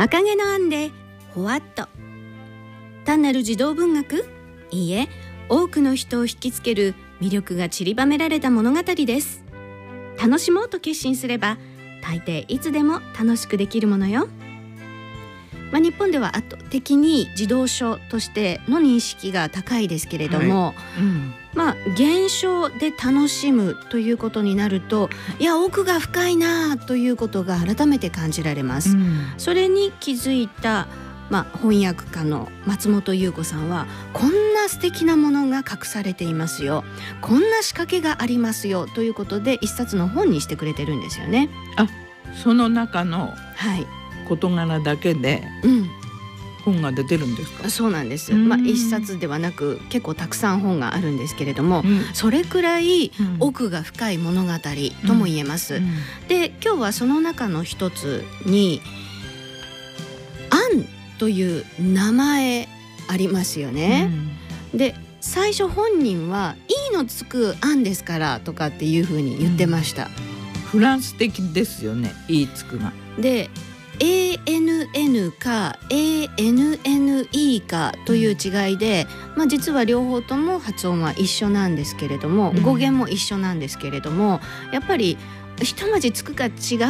赤毛のアンでほわっと。単なる児童文学？いいえ、多くの人を引きつける魅力が散りばめられた物語です。楽しもうと決心すれば大抵いつでも楽しくできるものよ。日本では圧倒的に児童書としての認識が高いですけれども、原書で楽しむということになると、いや奥が深いなということが改めて感じられます。それに気づいた、翻訳家の松本優子さんは、こんな素敵なものが隠されていますよ、こんな仕掛けがありますよということで一冊の本にしてくれてるんですよね。 その中の事柄だけで本が出てるんですか？ そうなんです。一冊ではなく結構たくさん本があるんですけれども、それくらい奥が深い物語とも言えます。で、今日はその中の一つにアンという名前ありますよね。で、最初本人はいいのつくアンですからとかっていうふうに言ってました。 フランス的ですよね、いいつくが。 で、ANN か ANNE かという違いで、実は両方とも発音は一緒なんですけれども、語源も一緒なんですけれども、やっぱり一文字つくか違う